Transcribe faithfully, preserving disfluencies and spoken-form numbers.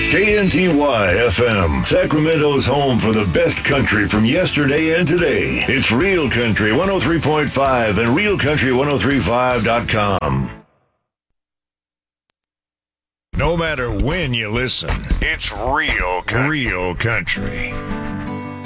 K N T Y F M, Sacramento's home for the best country from yesterday and today. It's Real Country one oh three point five and real country ten thirty-five dot com. No matter when you listen, it's Real Country. Real Country.